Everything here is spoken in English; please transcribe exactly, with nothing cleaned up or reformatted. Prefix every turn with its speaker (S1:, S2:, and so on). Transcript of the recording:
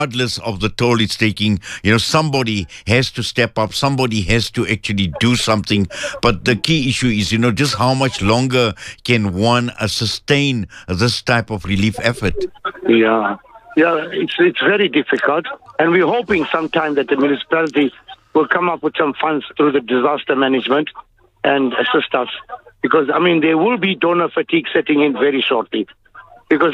S1: regardless of the toll it's taking, you know, somebody has to step up, somebody has to actually do something. But the key issue is, you know, just how much longer can one uh, sustain this type of relief effort?
S2: Yeah, yeah, it's it's very difficult, and we're hoping sometime that the municipality will come up with some funds through the disaster management and assist us, because I mean there will be donor fatigue setting in very shortly, because